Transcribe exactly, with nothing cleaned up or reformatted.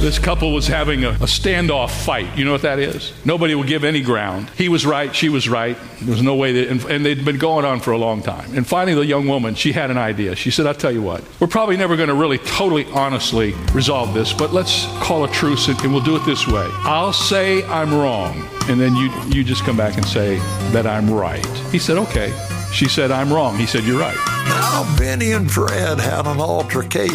This couple was having a, a standoff fight. You know what that is? Nobody will give any ground. He was right, she was right. There was no way that, and, and they'd been going on for a long time. And finally, the young woman, she had an idea. She said, I'll tell you what, we're probably never going to really totally honestly resolve this, but let's call a truce and, and we'll do it this way. I'll say I'm wrong, and then you, you just come back and say that I'm right. He said, okay. She said, I'm wrong. He said, you're right. Now, Benny and Fred had an altercation.